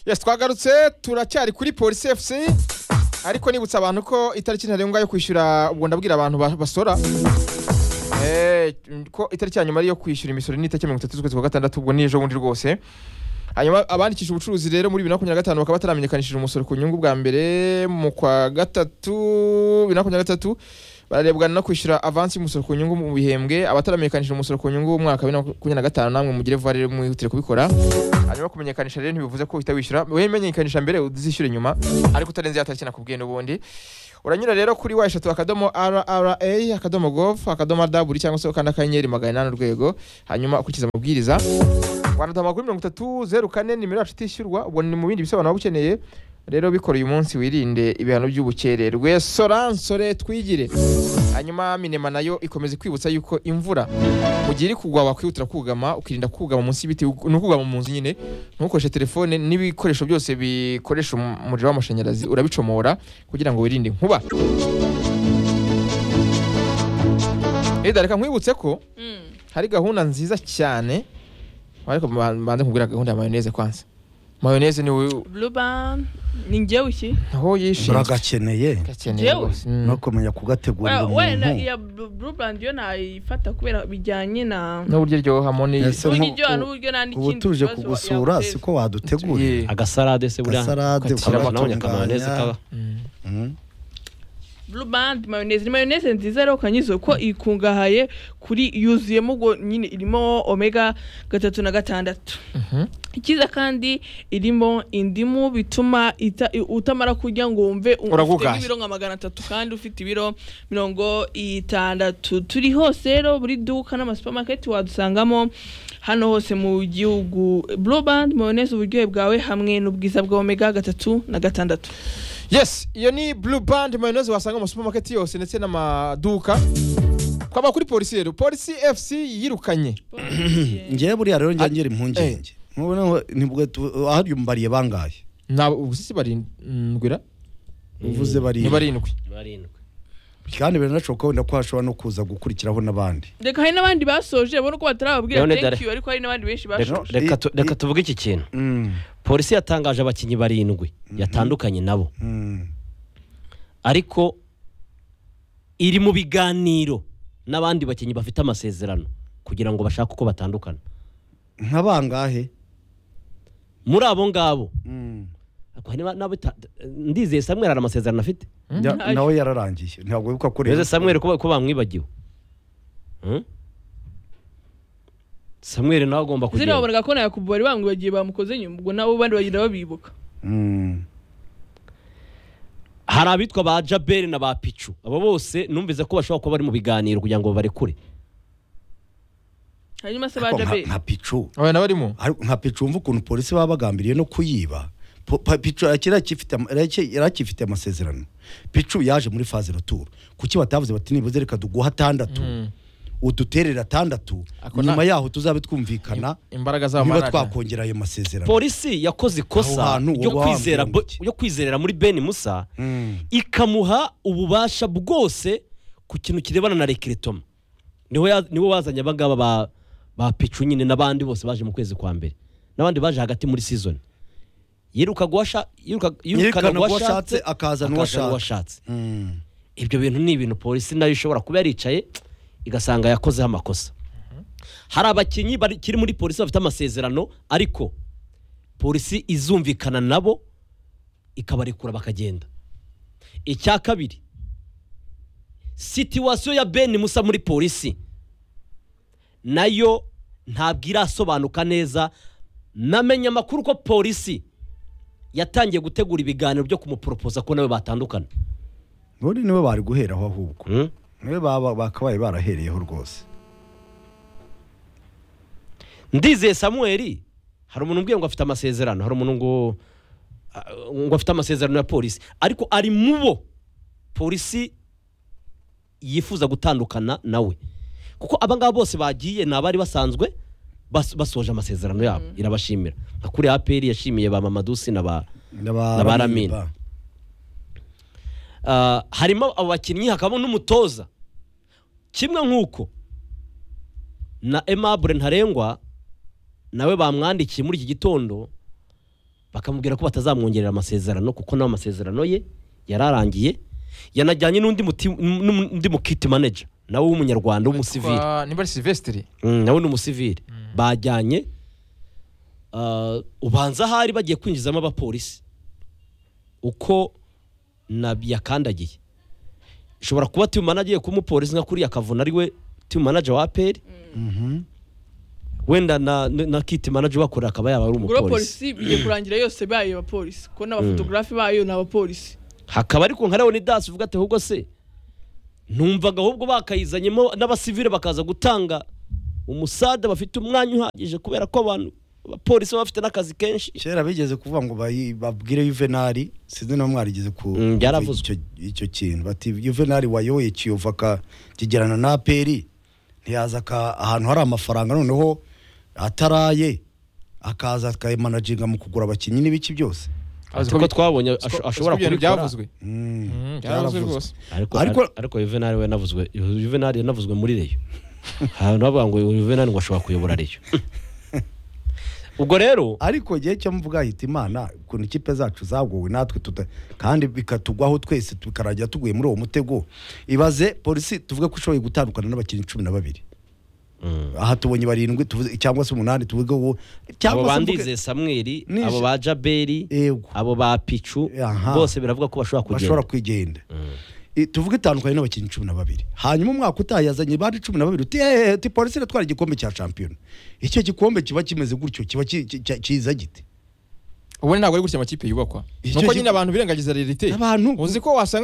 Yes, twagarutse turacyari kuri Police FC ariko nibutsa abantu ko itariki ntarengwa yo kwishyura ubwo ndabwira abantu basora ko itariki nyuma yo kwishyura imisoro ni itariki 30 z'ukwezi kwa gatandatu ubwo nijo bundi rwose. Hanyuma abandikisha ubucuruzi rero muri 2025 bakaba taramenyekanishije umusoro ku nyungu bwa mbere mu kwa gatatu 2023 bararebwa no kwishyura avance y'umusoro ku nyungu mu bihembwe abataramenyekanishije umusoro ku nyungu mu mwaka wa 2025 namwe mugire vuba rero mwihutire kubikora. Hanyuma kumenyekanisha rero ntibivuze ko uhita wishyura wemenyekanisha mbere uzishyure nyuma ariko utarenze yatariki nakubwiye n'ubundi uranyura rero kuri wa3 akadomo RRA akadomo gov akadomo w cyangwa se ukanda kanyenyeri 800 urwego hanyuma ukurikiza amabwiriza wanatama kuri 3004 nimero yacu itishyurwa ubwo ni mu bindi bisobanuro bukeneye rero bikora uyu munsi wirinde ibihano by'ubukererwe soransore twigire. Hanyuma minema nayo ikomeze kwibutsa yuko imvura mugiye kugwa wakwihutira kugama ukirinda kugama munsi y'ibiti no kugama mu nzu nyine ntukoreshe telefone n'ibikoresho byose bikoresha umuriro w'amashanyarazi urabicomora kugira ngo wirinde nkuba. Reka nkwibutse ko hari gahunda nziza cyane ariko banze nkubwira gahunda ya mayonnaise kwanza. Mayonnaise ni Blue Band ni ngewe iki aho yishinze uragakeneye no kumenya kugategurira umuntu wenda ya Blue Band yo nayifata kubera bijyanye na n'uburyo ryo harmoni n'uburyo nandi kindi tuje kugusura siko wadutegurira agasarade se buriya agasarade ukabona mayonnaise kaba Blue Band mayonnaise nziza rero kanyizo ko ikungahaye kuri yuzuyemo ubwo nyine irimo omega 3 na 6 ikiza kandi irimo indimu bituma utamara kurya ngo wumve ufite ibiro nka 300 kandi ufite ibiro 60 turi hose rero buri duka n'ama supermarket wadusangamo hano hose mu gihugu. Blue Band mayonnaise uburyohe bwawe hamwe n'ubwiza bwa omega 3 na 6. Yes, iyo ni Blue Band mayonnaise wasanga mu supermarket yose ndetse n'amaduka. Kwaba kuri Police rero Police FC yirukanye. Ngiye buriya rero ngengera impungenge. Mubona nibwo ahari umbariye bangaye. Na ubusisi barindwira. Uvuze bari barindwi. Kandi biranacoka wenda kwashwa no kuza gukurikiraho nabandi. Reka hari nabandi basoje bona ko batarababwira thank you ariko hari nabandi benshi bashoje. Reka tuvuge iki kintu. Polisi yatangaje abakinyi barindwi yatandukanye nabo. Ariko iri mu biganiro n'abandi bakinyi bafite amasezerano kugira ngo bashake uko batandukana. Nkabangahe muri abo ngabo ndizeye Samuel ara amasezerano afite nawe yararangiye ntabwo wibuka kuri Ndizeye Samuel ko bamwibagiwe Samuel nawe agomba kugenda zira babona ko yakubari bamwibagiye bamukoze nyuma ubwo nabo bandi bagira babibuka. Hari abitwa ba Jabel na ba Pichu abo bose numvize ko bashobora kuba bari mu biganiro kugira ngo barekure. Hanyuma se ba Jabel nka Pichu abana barimo nka Pichu mvu kuntu polisi babagambiriye no kuyiba. Pichu yarakifite amasezerano. Pichu yaje muri phase retour kuki batavuze bati nibuze reka duguha 6 uduterera 6 nyuma yaho tuzabe twumvikana imbaraga z'abana niba twakongera ayo masezerano. Polisi yakoze ikosa yo kwizerera muri Ben Musa ikamuha ububasha bwose ku kintu kirebana na recruitment. Niwe wazanye abangaba ba Pichu nyine nabandi bose baje mu kwezi kwa mbere nabandi baje hagati muri season yiruka gwashatse akaza n'uwashatse. Ibyo bintu ni ibintu polisi nayo ishobora kuba yaricaye igasanga yakoze amakosa. Hari abakinyi kiri muri polisi bafite amasezerano ariko polisi izumvikana nabo ikabarekura bakagenda. Icya kabiri situation ya Ben Musa muri polisi nayo ntabwo irasobanuka neza. Namenye amakuru ko polisi yatangiye gutegura ibiganiro byo kumupropose ko nawe batandukana. Buri niwe bari guheraho ahubwo niwe bakabaye barahereyeho rwose. Ndizeye Samuel hari umuntu ubwiye ngo afite amasezerano hari umuntu ngo afite amasezerano ya polisi ariko ari mubo polisi yifuza gutandukana nawe kuko abangaba bose bagiye nabari basanzwe basoje amasezerano yabo irabashimira. Akuri APR yashimiye ba Mamadusi na ba Ramin. Harimo abo bakinyi hakaba n'umutoza kimwe nkuko na Aimable Ntarengwa nawe bamwandikiye muri iki gitondo bakamubwira ko batazamwongerera amasezerano kuko nawe amasezerano ye yararangiye, yanajyanye n'undi mukiti manager nawe w'umunyarwanda w'umusivili, niba ari Silvestre nawe ni umusivili, bajyanye ubanza hari bagiye kwinjizamo abapolisi uko yakandagiye. Ishobora kuba team manager ku mupolisi nka kuri yakavuna ari we team manager wa APR, wenda na kit manager bakora akaba yaba ari umupolisi. Bigiye kurangira yose baye abapolisi ko n'abafotografi bayo n'abapolisi. Hakaba ariko nka Leonidas uvuga ati ahubwo se numvaga ahubwo bakayizanyemo n'abasivile bakaza gutanga umusada bafite umwanya uhagije kubera ko abantu abapolisi bafite n'akazi kenshi. Kera bigeze kuvuga ngo babwire Juvenal, sinzi no mwarigeze ku icyo kintu bati Juvenal wayoye Kiyovu akakigerana na APR ntiyaza ahantu hari amafaranga noneho ataraye akaza akayimanaginga mu kugura abakinnyi n'ibiki byose. Ko twabonye ashobora kubikora byavuzwe. Byavuzwe rwose. Ariko Juvenal we navuzwe, Juvenal yanavuzwe muri Reyo. Hano bavuga ngo Juvenal ngo ashobora kuyobora Reyo. Ubwo rero ariko gihe cyo mvuga hita Imana kuntu ikipe zacu zagowe natwe kandi bikatugwaho twese tukarajya tuguye muri uwo mutego. Ibaze polisi tuvuge ko ishoboye gutandukana n'abakinnyi 12. Aha tubonye 7 cyangwa se 8 tuvuge ngo cyangwa abo bandize Samuel, abo ba Jaberi, abo ba Pichu bose biravuga ko bashobora kwigenda. Tuvuge itandukanye n'abakinnyi 12. Hanyuma umwaka utayazanye bari 12 uti polisi iratwara igikombe cya champion. Icyo gikombe kiba kimeze gutyo kiba kiza gite. Ubone ntabwo ari gutya amakipe yubakwa. Nuko nyine abantu birengagiza realite. Uzi ko wasanga